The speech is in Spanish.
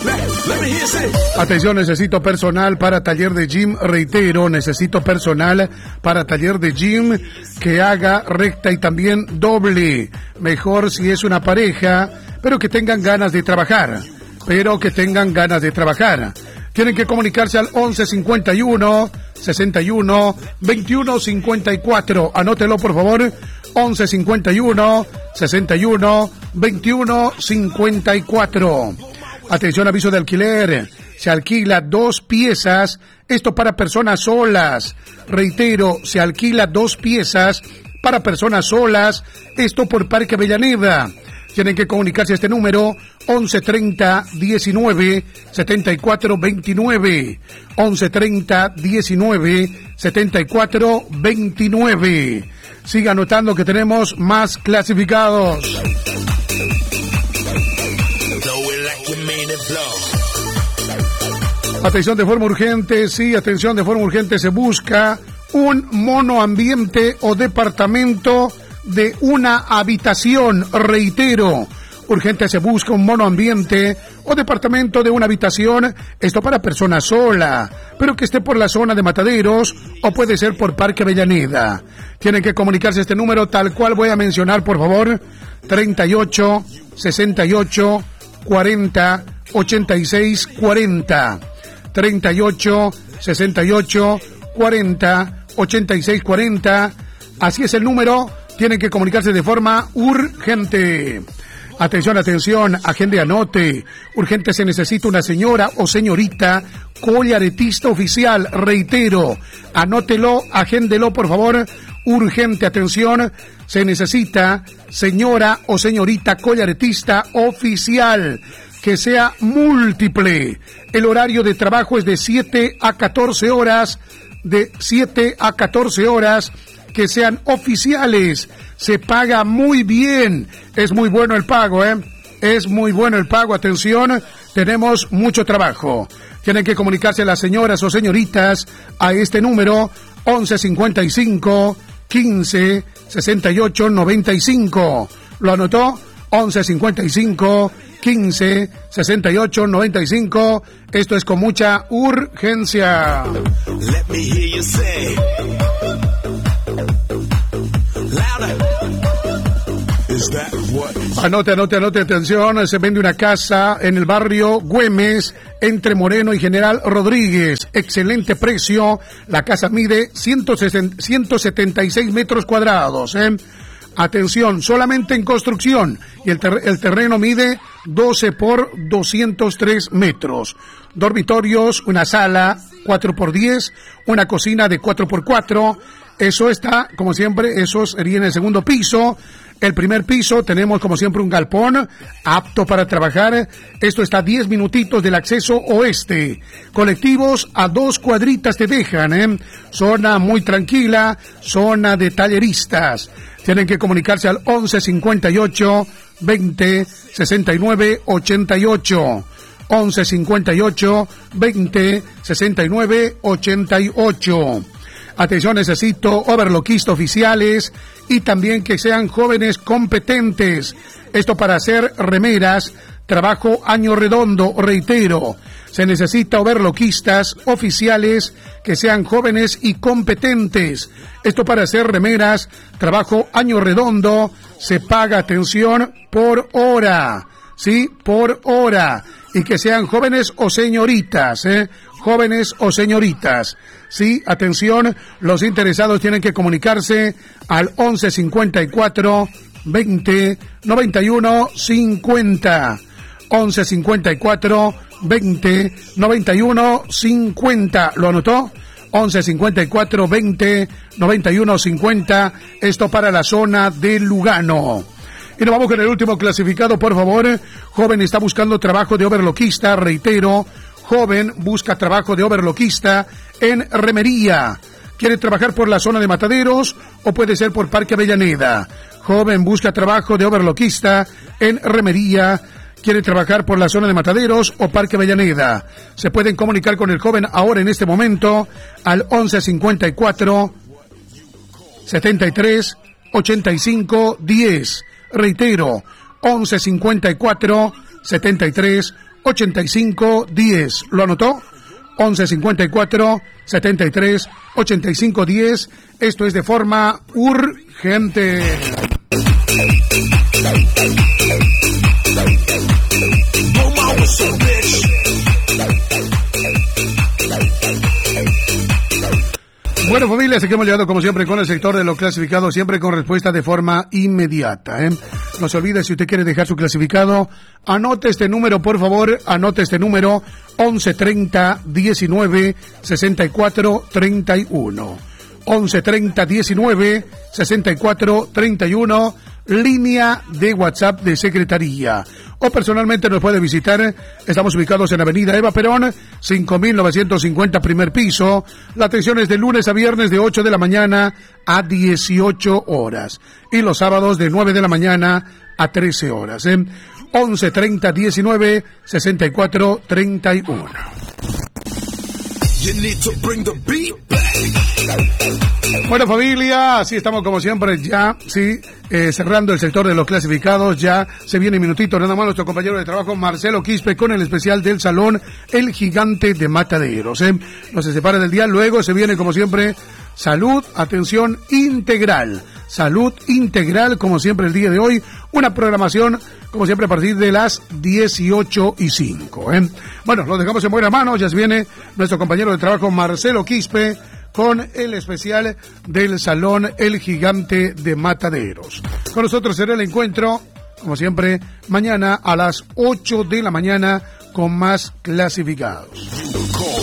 Atención, necesito personal para taller de gym. Reitero, necesito personal para taller de gym que haga recta y también doble. Mejor si es una pareja, pero que tengan ganas de trabajar. Tienen que comunicarse al 1151 61 21 54. Anótelo, por favor. 1151 61 21 54. Atención, aviso de alquiler. Se alquila 2 piezas. Esto para personas solas. Reitero, se alquila 2 piezas para personas solas. Esto por Parque Avellaneda. Tienen que comunicarse a este número 1130 19 74 29. 1130 19 74 29. Siga anotando que tenemos más clasificados. Atención de forma urgente, sí, atención de forma urgente, se busca un monoambiente o departamento de una habitación, reitero, urgente se busca un monoambiente o departamento de una habitación, esto para persona sola, pero que esté por la zona de Mataderos o puede ser por Parque Avellaneda. Tienen que comunicarse a este número tal cual voy a mencionar, por favor, 38 68 40 86 40. 38 68 40 86 40. Así es el número. Tienen que comunicarse de forma urgente. Atención, atención, agende, anote. Urgente se necesita una señora o señorita collaretista oficial. Reitero, anótelo, agéndelo, por favor. Urgente, atención, se necesita señora o señorita collaretista oficial. Que sea múltiple. El horario de trabajo es de 7 a 14 horas. De 7 a 14 horas. Que sean oficiales, se paga muy bien, es muy bueno el pago, es muy bueno el pago, atención, tenemos mucho trabajo. Tienen que comunicarse las señoras o señoritas a este número 1155 15 68 95. ¿Lo anotó? 1155 15 68 95. Esto es con mucha urgencia. Let me hear you say. Anote, atención, se vende una casa en el barrio Güemes, entre Moreno y General Rodríguez, excelente precio, la casa mide 176 metros cuadrados, Atención, solamente en construcción, y el terreno mide 12 por 203 metros, dormitorios, una sala 4x10, una cocina de 4x4, eso está, como siempre, eso sería en el segundo piso. El primer piso tenemos, como siempre, un galpón apto para trabajar. Esto está a 10 minutitos del acceso oeste. Colectivos a 2 cuadritas te dejan, Zona muy tranquila, zona de talleristas. Tienen que comunicarse al 1158 20 69 88. 1158 20 69 88. Atención, necesito overloquistas oficiales y también que sean jóvenes competentes. Esto para hacer remeras, trabajo año redondo, reitero. Se necesita overloquistas oficiales que sean jóvenes y competentes. Esto para hacer remeras, trabajo año redondo, se paga, atención, por hora. Sí, por hora. Y que sean jóvenes o señoritas, jóvenes o señoritas. Sí, atención, los interesados tienen que comunicarse al 1154 20 91 50. 1154 20 91 50. ¿Lo anotó? 1154 20 91 50. Esto para la zona de Lugano. Y nos vamos con el último clasificado, por favor. Joven está buscando trabajo de overloquista, reitero. Joven busca trabajo de overloquista en remería. ¿Quiere trabajar por la zona de Mataderos o puede ser por Parque Avellaneda? Joven busca trabajo de overloquista en remería. ¿Quiere trabajar por la zona de Mataderos o Parque Avellaneda? Se pueden comunicar con el joven ahora en este momento al 1154 73 85 10. Reitero, 1154 73 8510. ¿Lo anotó? 1154-73-8510. Esto es de forma urgente. Bueno, familia, seguimos llegando como siempre con el sector de lo clasificado, siempre con respuesta de forma inmediata. No se olvide, si usted quiere dejar su clasificado, anote este número, por favor, anote este número, 1130-19-64-31. 1130-19-64-31, línea de WhatsApp de Secretaría. O personalmente nos puede visitar. Estamos ubicados en Avenida Eva Perón, 5950, primer piso. La atención es de lunes a viernes de 8 de la mañana a 18 horas. Y los sábados de 9 de la mañana a 13 horas. 1130-19-64-31. Bueno, familia, así estamos como siempre ya, sí, cerrando el sector de los clasificados. Ya se viene minutito, nada más nuestro compañero de trabajo Marcelo Quispe con el especial del Salón El Gigante de Mataderos. No se separa del día, luego se viene como siempre salud, atención integral. Salud integral, como siempre el día de hoy, una programación como siempre a partir de las 18:05. Bueno, lo dejamos en buenas manos, ya se viene nuestro compañero de trabajo Marcelo Quispe con el especial del Salón El Gigante de Mataderos. Con nosotros será el encuentro, como siempre, mañana a las 8 de la mañana con más clasificados.